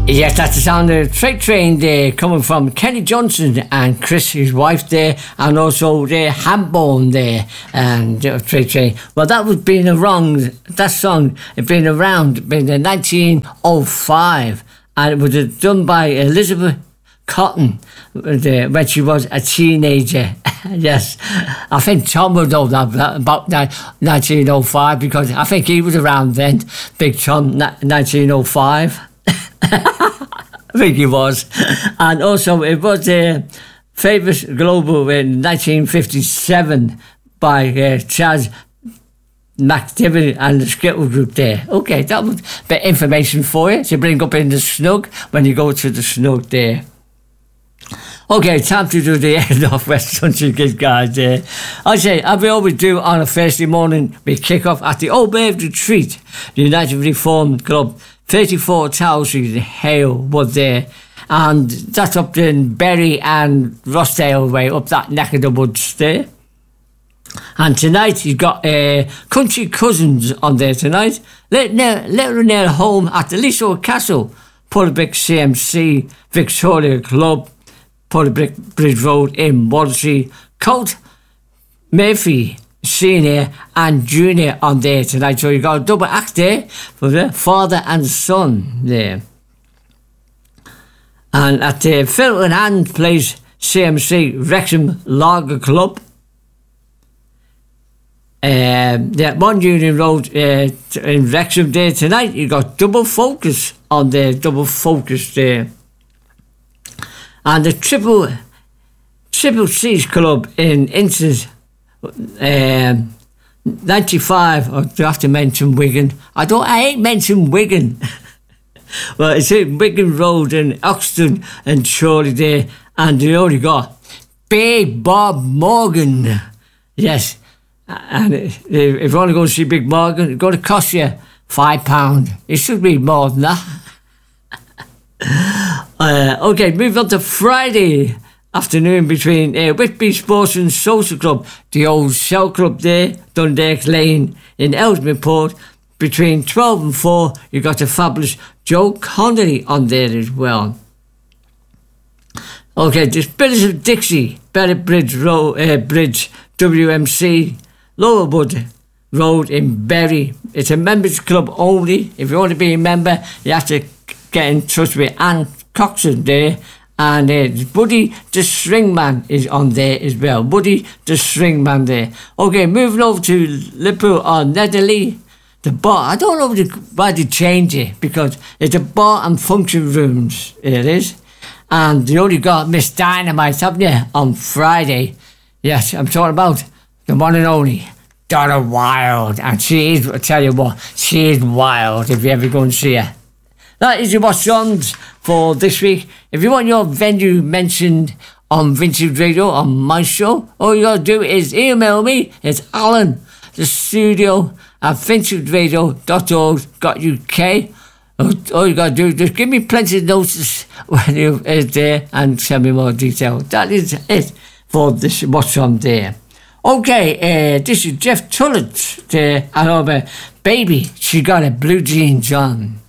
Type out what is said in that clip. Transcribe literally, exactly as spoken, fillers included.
Yes, that's the sound of Freight Train there, coming from Kenny Johnson and Chris, his wife there, and also the Hambone there, and uh, Freight Train. Well, that was been around, that song had been around in nineteen oh five, and it was uh, done by Elizabeth Cotton uh, when she was a teenager. Yes, I think Tom would know that about nineteen oh five, because I think he was around then, Big Tom, nineteen oh five. I think he was. And also it was a famous global in nineteen fifty-seven by uh, Chas McDivitt and the Skittle Group there. Okay, that was a bit of information for you to bring up in the snug when you go to the snug there. Okay, time to do the Northwest Country gig, guys. Uh, I say, as we always do on a Thursday morning, we kick off at the Old Babe Retreat, the United Reformed Club, thirty-four Tower Street in Hale was there, and that's up in Bury and Rossdale way, up that neck of the woods there. And tonight you've got uh, Country Cousins on there tonight. Little Nail Home at the Leasold Castle, Puddlebrick C M C, Victoria Club, Puddlebrick Bridge Road in Wallasey. Colt Murphy Senior and Junior on there tonight, so you got a double act there for the father and son there. And at the Phil and Hand Place C M C Wrexham Lager Club, um, yeah, One Union Road uh, in Wrexham there tonight. You got Double Focus on there, Double Focus there, and the Triple Triple C's Club in Inces. Um, ninety-five, or do I have to mention Wigan? I don't, I ain't mentioned Wigan. Well, it's in Wigan Road in Oxton and Chorley there, and you only got Big Bob Morgan. Yes, and if you want to go and see Big Morgan, it's going to cost you five pounds. It should be more than that. uh, okay, move on to Friday afternoon between uh, Whitby Sports and Social Club, the old Shell Club there, Dundalk Lane in Ellesmere Port. Between twelve and four, you got the fabulous Joe Connolly on there as well. Okay, the Spirits of Dixie, Better Bridge Road, uh, Bridge, W M C, Lower Wood Road in Bury. It's a members club only. If you want to be a member, you have to get in touch with Anne Coxon there. And uh, Buddy the Stringman is on there as well. Buddy the Stringman there. Okay, moving over to Liverpool on Netherley. The bar, I don't know why they change it, because it's a bar and function rooms, it is. And you only got Miss Dynamite, haven't you, on Friday. Yes, I'm talking about the one and only Donna Wilde. And she is, I tell you what, she is wild if you ever go and see her. That is your What's Ons for this week. If you want your venue mentioned on Vintage Radio, on my show, all you got to do is email me. It's Alan, the studio at vintage radio dot org dot U K. All you got to do is just give me plenty of notice when you're there and send me more detail. That is it for this What's On there. Okay, uh, this is Jeff Tullett there, and over Baby, She Got a Blue Jeans On.